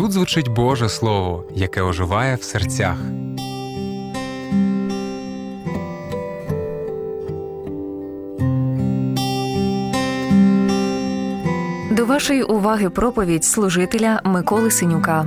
тут звучить Боже Слово, яке оживає в серцях. До вашої уваги проповідь служителя Миколи Синюка.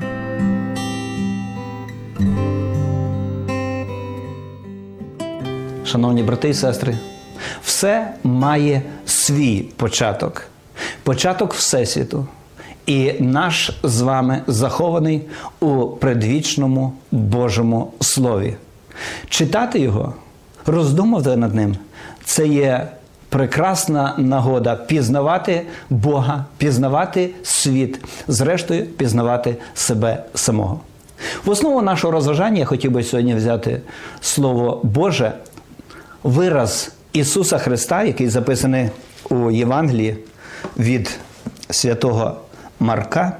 Шановні брати і сестри, все має свій початок. Початок Всесвіту. І наш з вами захований у предвічному Божому Слові. Читати його, роздумувати над ним – це є прекрасна нагода пізнавати Бога, пізнавати світ, зрештою пізнавати себе самого. В основу нашого розважання я хотів би сьогодні взяти Слово Боже, вираз Ісуса Христа, який записаний у Євангелії від святого Марка,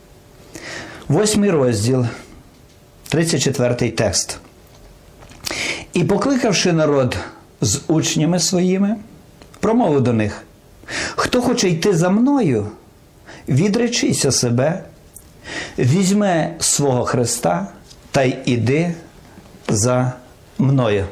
8 розділ, 34 текст. «І покликавши народ з учнями своїми, промовив до них: хто хоче йти за мною, відречися себе, візьме свого хреста та й іди за мною».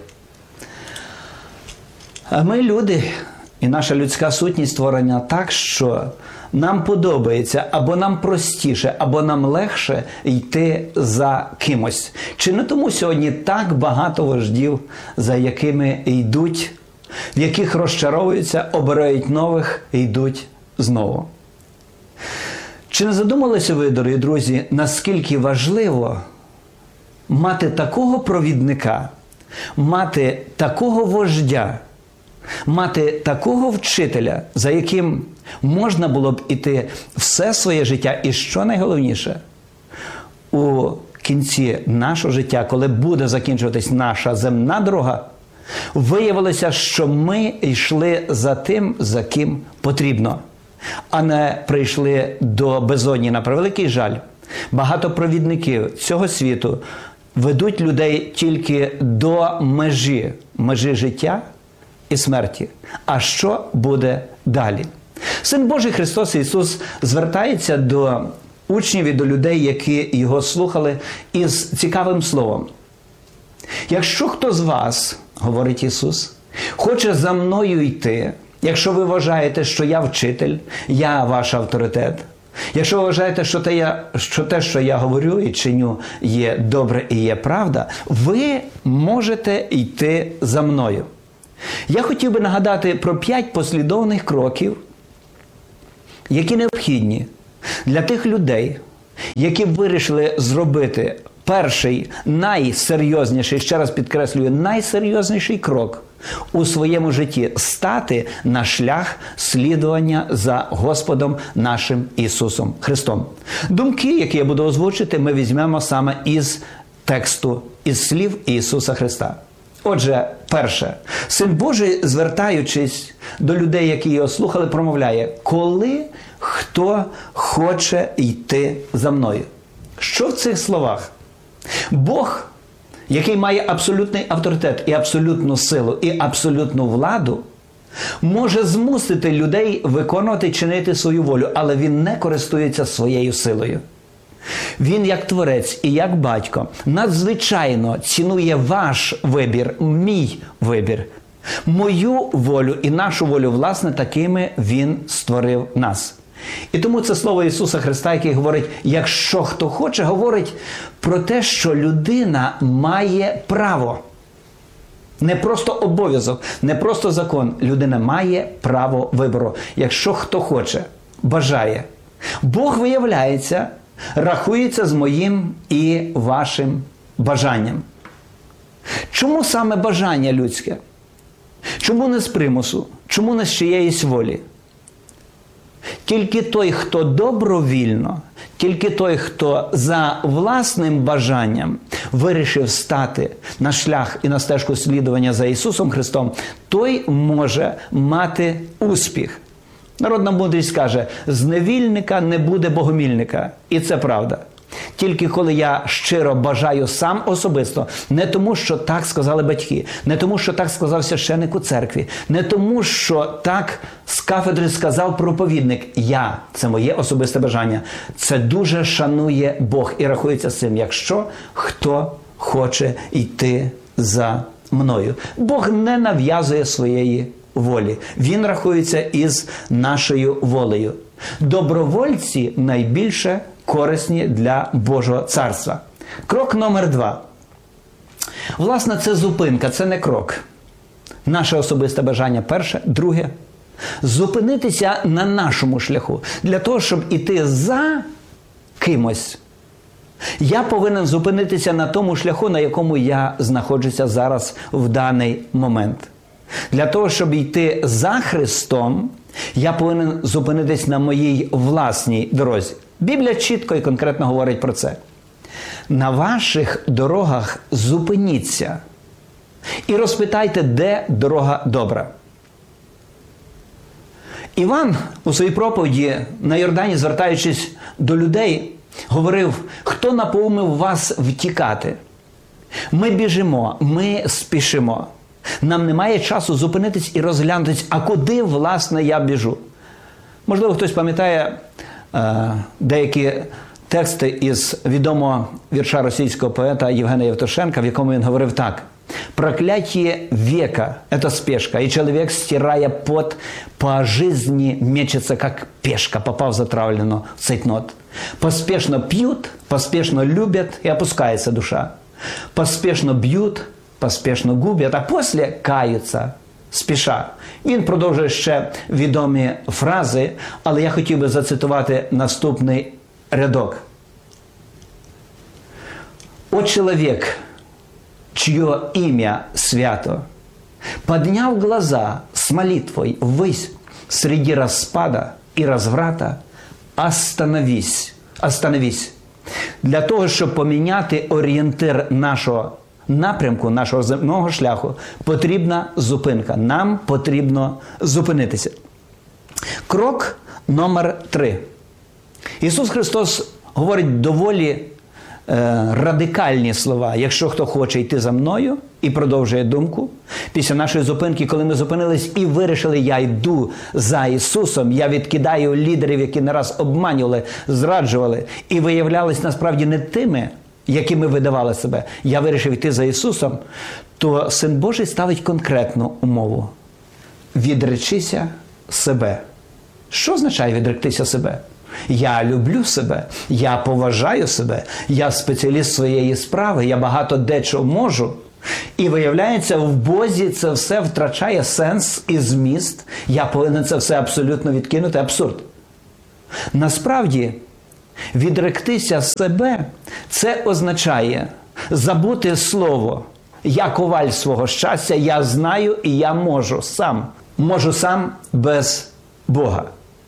А ми люди, і наша людська сутність створена так, що нам подобається, або нам простіше, або нам легше йти за кимось. Чи не тому сьогодні так багато вождів, за якими йдуть, в яких розчаровуються, обирають нових і йдуть знову? Чи не задумалися ви, дорогі друзі, наскільки важливо мати такого провідника, мати такого вождя, мати такого вчителя, за яким можна було б іти все своє життя, і що найголовніше, у кінці нашого життя, коли буде закінчуватись наша земна дорога, виявилося, що ми йшли за тим, за ким потрібно, а не прийшли до безодні. На превеликий жаль, багато провідників цього світу ведуть людей тільки до межі життя і смерті. А що буде далі? Син Божий Христос Ісус звертається до учнів і до людей, які Його слухали, із цікавим словом. «Якщо хто з вас, – говорить Ісус, – хоче за мною йти, якщо ви вважаєте, що я вчитель, я ваш авторитет, якщо ви вважаєте, що те, що я говорю і чиню, є добре і є правда, ви можете йти за мною». Я хотів би нагадати про 5 послідовних кроків, які необхідні для тих людей, які вирішили зробити перший, найсерйозніший, ще раз підкреслюю, найсерйозніший крок у своєму житті – стати на шлях слідування за Господом нашим Ісусом Христом. Думки, які я буду озвучити, ми візьмемо саме із тексту, із слів Ісуса Христа. Отже, перше. Син Божий, звертаючись до людей, які його слухали, промовляє: «Коли хто хоче йти за мною». Що в цих словах? Бог, який має абсолютний авторитет і абсолютну силу, і абсолютну владу, може змусити людей виконувати, чинити свою волю, але він не користується своєю силою. Він, як Творець і як Батько, надзвичайно цінує ваш вибір, мій вибір, мою волю і нашу волю, власне, такими Він створив нас. І тому це слово Ісуса Христа, який говорить: «Якщо хто хоче», говорить про те, що людина має право. Не просто обов'язок, не просто закон. Людина має право вибору. Якщо хто хоче, бажає. Бог, виявляється, рахується з моїм і вашим бажанням. Чому саме бажання людське? Чому не з примусу? Чому не з чиєїсь волі? Тільки той, хто добровільно, тільки той, хто за власним бажанням вирішив стати на шлях і на стежку слідування за Ісусом Христом, той може мати успіх. Народна мудрість каже: «З невільника не буде богомільника». І це правда. Тільки коли я щиро бажаю сам особисто, не тому, що так сказали батьки, не тому, що так сказав священик у церкві, не тому, що так з кафедри сказав проповідник. Це моє особисте бажання. Це дуже шанує Бог і рахується з цим, якщо хто хоче йти за мною. Бог не нав'язує своєї волі. Він рахується із нашою волею. Добровольці найбільше корисні для Божого царства. Крок номер 2. Власне, це зупинка, це не крок. Наше особисте бажання перше. Друге. Зупинитися на нашому шляху. Для того, щоб іти за кимось, я повинен зупинитися на тому шляху, на якому я знаходжуся зараз в даний момент. Для того, щоб йти за Христом, я повинен зупинитись на моїй власній дорозі. Біблія чітко і конкретно говорить про це. На ваших дорогах зупиніться і розпитайте, де дорога добра. Іван у своїй проповіді на Йордані, звертаючись до людей, говорив: хто напоумив вас втікати? Ми біжимо, ми спішимо. Нам немає часу зупинитись і розглянутись, а куди, власне, я біжу. Можливо, хтось пам'ятає деякі тексти із відомого вірша російського поета Євгена Євтушенка, в якому він говорив так: «Проклятие века – это спешка, и человек, стирая пот, по жизни мечется, как пешка, попав затравлено в цейтнот. Поспешно пьют, поспешно любят, и опускается душа. Поспешно бьют, поспешно губят, а після каються спіша». Він продовжує ще відомі фрази, але я хотів би зацитувати наступний рядок. «О человек, чье имя свято, подняв глаза с молитвой ввысь среди распада и разврата, остановись, остановись». Для того, щоб поміняти орієнтир нашого напрямку, нашого земного шляху, потрібна зупинка. Нам потрібно зупинитися. Крок номер 3. Ісус Христос говорить доволі радикальні слова. Якщо хто хоче йти за мною, і продовжує думку, після нашої зупинки, коли ми зупинились і вирішили, я йду за Ісусом, я відкидаю лідерів, які не раз обманювали, зраджували і виявлялись насправді не тими, якими видавали себе, я вирішив йти за Ісусом, то Син Божий ставить конкретну умову. Відречися себе. Що означає відректися себе? Я люблю себе, я поважаю себе, я спеціаліст своєї справи, я багато дечого можу. І виявляється, в Бозі це все втрачає сенс і зміст. Я повинен це все абсолютно відкинути. Абсурд. Насправді, відректися себе – це означає забути слово «я коваль свого щастя, я знаю і я можу сам». Можу сам без Бога.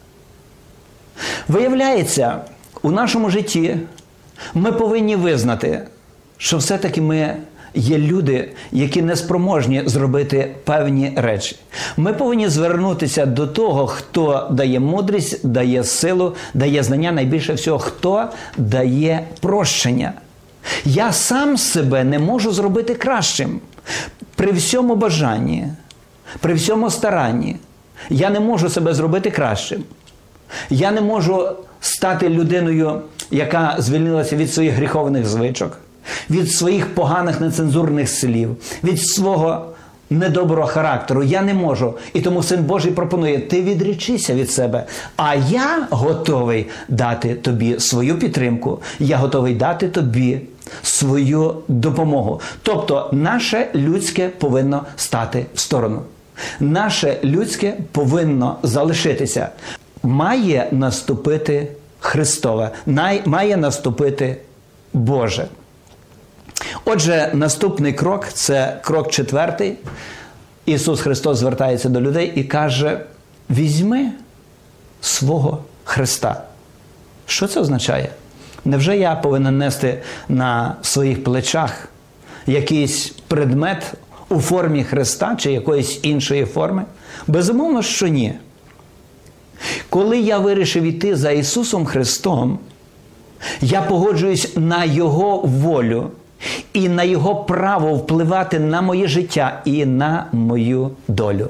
Виявляється, у нашому житті ми повинні визнати, що все-таки ми є люди, які не спроможні зробити певні речі. Ми повинні звернутися до того, хто дає мудрість, дає силу, дає знання, найбільше всього, хто дає прощення. Я сам себе не можу зробити кращим. При всьому бажанні, при всьому старанні, я не можу себе зробити кращим. Я не можу стати людиною, яка звільнилася від своїх гріховних звичок, від своїх поганих нецензурних слів, від свого недоброго характеру. Я не можу. І тому Син Божий пропонує: ти відречися від себе, а я готовий дати тобі свою підтримку, я готовий дати тобі свою допомогу. Тобто наше людське повинно стати в сторону. Наше людське повинно залишитися. Має наступити Христове, має наступити Боже. Отже, наступний крок – це крок 4. Ісус Христос звертається до людей і каже: візьми свого Христа. Що це означає? Невже я повинен нести на своїх плечах якийсь предмет у формі Христа чи якоїсь іншої форми? Безумовно, що ні. Коли я вирішив іти за Ісусом Христом, Я погоджуюсь на Його волю і на Його право впливати на моє життя і на мою долю.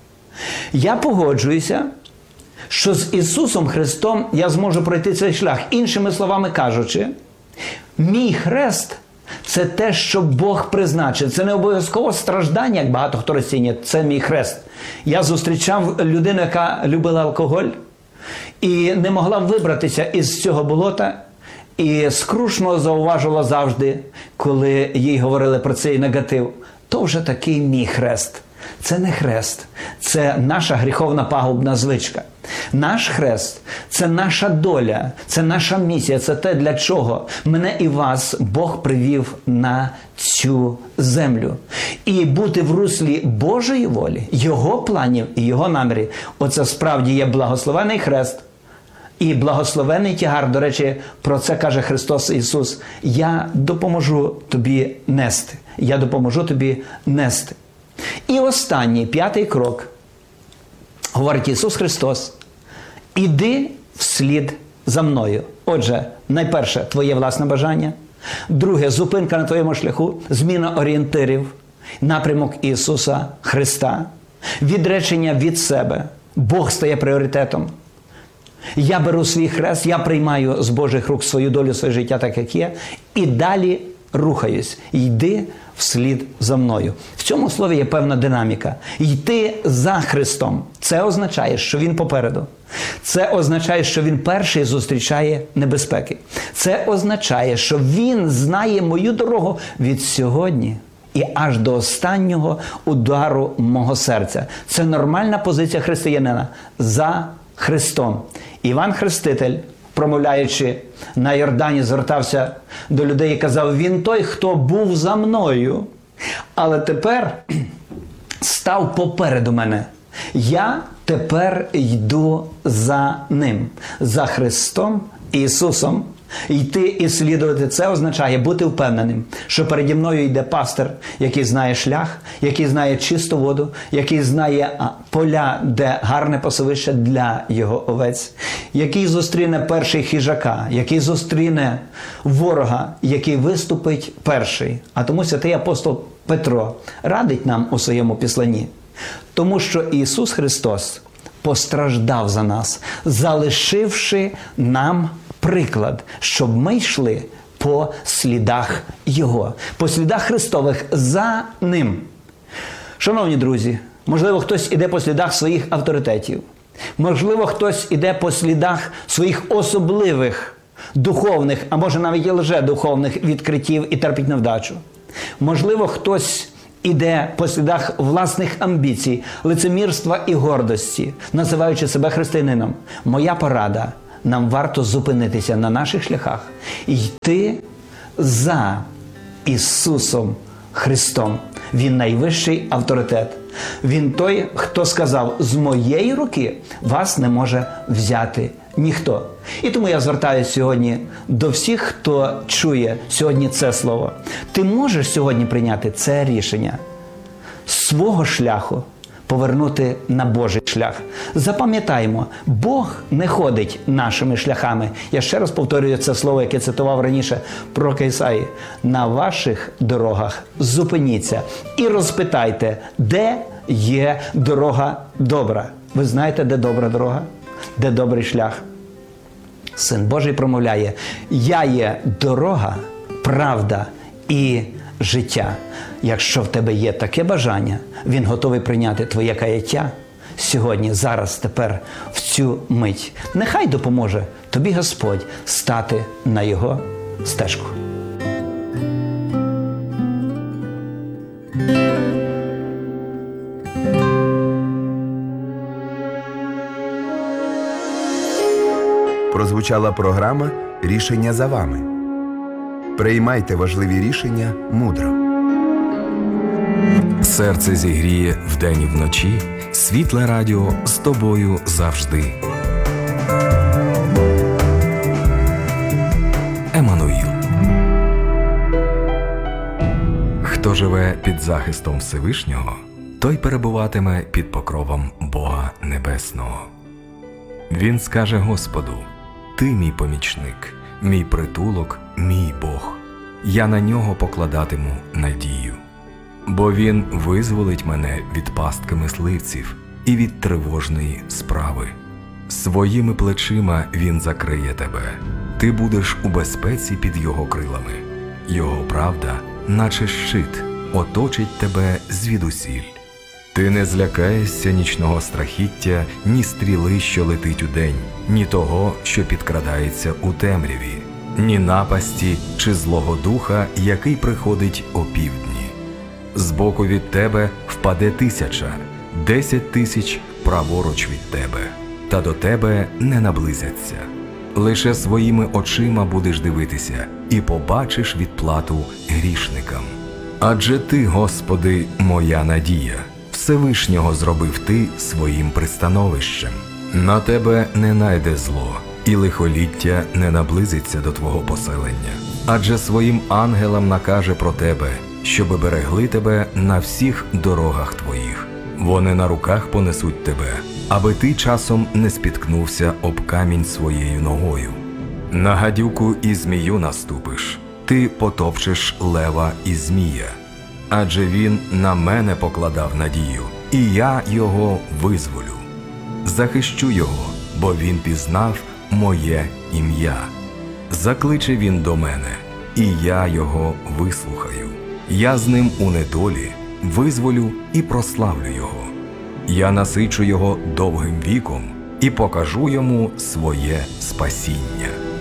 Я погоджуюся, що з Ісусом Христом я зможу пройти цей шлях. Іншими словами кажучи, мій хрест – це те, що Бог призначив. Це не обов'язково страждання, як багато хто розцінює. Це мій хрест. Я зустрічав людину, яка любила алкоголь і не могла вибратися із цього болота. І скрушно зауважувала завжди, коли їй говорили про цей негатив. То вже такий мій хрест. Це не хрест. Це наша гріховна пагубна звичка. Наш хрест – це наша доля, це наша місія, це те, для чого мене і вас Бог привів на цю землю. І бути в руслі Божої волі, Його планів і Його намірів – оце справді є благословений хрест. І благословений тягар, до речі, про це каже Христос Ісус. Я допоможу тобі нести. Я допоможу тобі нести. І останній, 5-й крок. Говорить Ісус Христос. Іди вслід за мною. Отже, найперше, твоє власне бажання. Друге, зупинка на твоєму шляху, зміна орієнтирів, напрямок Ісуса Христа. Відречення від себе. Бог стає пріоритетом. Я беру свій хрест, я приймаю з Божих рук свою долю, своє життя так, як є, і далі рухаюсь. Йди вслід за мною. В цьому слові є певна динаміка. Йти за Христом. Це означає, що Він попереду. Це означає, що Він перший зустрічає небезпеки. Це означає, що Він знає мою дорогу від сьогодні і аж до останнього удару мого серця. Це нормальна позиція християнина. За Христом. Іван Хреститель, промовляючи на Йордані, звертався до людей і казав: «Він той, хто був за мною, але тепер став попереду мене. Я тепер йду за Ним». За Христом Ісусом йти і слідувати – це означає бути впевненим, що переді мною йде пастир, який знає шлях, який знає чисту воду, який знає поля, де гарне пасовище для його овець, який зустріне перший хижака, який зустріне ворога, який виступить перший. А тому святий апостол Петро радить нам у своєму післанні. Тому що Ісус Христос постраждав за нас, залишивши нам приклад, щоб ми йшли по слідах Його, по слідах Христових за Ним. Шановні друзі, можливо, хтось іде по слідах своїх авторитетів. Можливо, хтось іде по слідах своїх особливих духовних, а може навіть і лжедуховних відкриттів і терпить невдачу. Можливо, хтось іде по слідах власних амбіцій, лицемірства і гордості, називаючи себе християнином. Моя порада – нам варто зупинитися на наших шляхах і йти за Ісусом Христом. Він найвищий авторитет. Він той, хто сказав: «З моєї руки вас не може взяти ніхто». І тому я звертаюся сьогодні до всіх, хто чує сьогодні це слово. Ти можеш сьогодні прийняти це рішення свого шляху повернути на Божий шлях. Запам'ятаймо, Бог не ходить нашими шляхами. Я ще раз повторюю це слово, яке цитував раніше про Ісаї. На ваших дорогах зупиніться і розпитайте, де є дорога добра. Ви знаєте, де добра дорога? Де добрий шлях? Син Божий промовляє: «Я є дорога, правда і життя». Якщо в тебе є таке бажання, Він готовий прийняти твоє каяття сьогодні, зараз, тепер, в цю мить. Нехай допоможе тобі Господь стати на Його стежку. Прозвучала програма «Рішення за вами». Приймайте важливі рішення мудро. Серце зігріє вдень і вночі, світле радіо з тобою завжди. Еммануїл. Хто живе під захистом Всевишнього, той перебуватиме під покровом Бога Небесного. Він скаже Господу: «Ти мій помічник, мій притулок, мій Бог. Я на нього покладатиму надію. Бо він визволить мене від пастки мисливців і від тривожної справи. Своїми плечима він закриє тебе. Ти будеш у безпеці під його крилами. Його правда, наче щит, оточить тебе звідусіль. Ти не злякаєшся нічного страхіття, ні стріли, що летить удень, ні того, що підкрадається у темряві, ні напасті чи злого духа, який приходить опівдні. Збоку від тебе впаде 1000, 10 000 праворуч від тебе, та до тебе не наблизяться. Лише своїми очима будеш дивитися і побачиш відплату грішникам. Адже ти, Господи, моя надія, Всевишнього зробив ти своїм пристановищем. На тебе не найде зло, і лихоліття не наблизиться до твого поселення. Адже своїм ангелам накаже про тебе, щоби берегли тебе на всіх дорогах твоїх. Вони на руках понесуть тебе, аби ти часом не спіткнувся об камінь своєю ногою. На гадюку і змію наступиш, ти потопчеш лева і змія. Адже він на мене покладав надію, і я його визволю. Захищу його, бо він пізнав моє ім'я. Закличе він до мене, і я його вислухаю. Я з ним у недолі визволю і прославлю його. Я насичу його довгим віком і покажу йому своє спасіння.